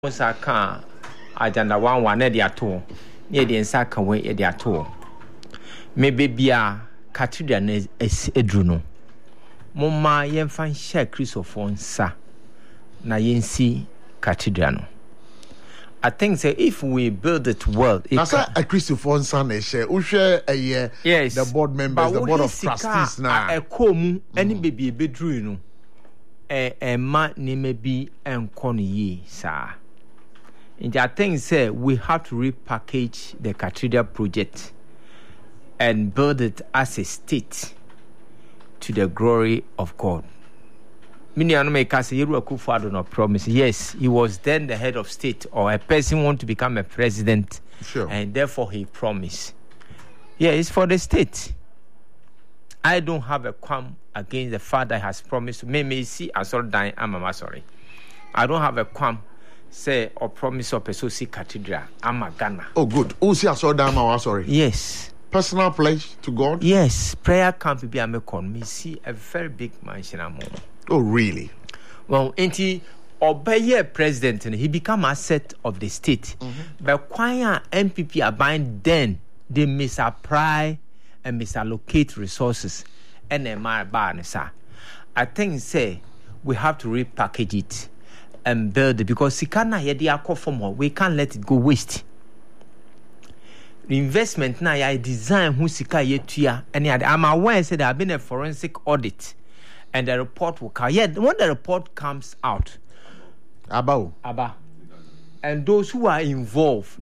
Saka agenda 1 na dia to ne de nsa ka we dia to me bebia cathedral na edru no momma yemfa nhye Christopher nsa na yensi cathedral no. I think say if we build it well, it that's a Christopher nsa na share yes, the board members, the board of trustees na ekomu any baby bedru no ma ni maybe enko no yi sa. And I think say we have to repackage the cathedral project and build it as a state to the glory of God. Many make say Yeru Akufo-Addo no promise. Yes, he was then the head of state or a person want to become a president, sure, and therefore he promised. Yeah, it's for the state. I don't have a qualm against the father has promised. Me see I saw dying. I'm sorry. I don't have a qualm. Say or promise of Pesosi Cathedral. I'm a Ghana. Oh, good. Oh, see, I saw that. Sorry. Yes. Personal pledge to God. Yes. Prayer camp be a mekon. Me see a very big mansion. Oh, really? Well, ain't obey president and he become asset of the state. But choir MPP are buying then they misapply and misallocate resources. And I think say we have to repackage it and build it because sikana yedi akofo we can't let it go waste. The investment na ya design who sika yetua and I'm aware say there have been a forensic audit and the report will come. Yeah, when the report comes out Aba and those who are involved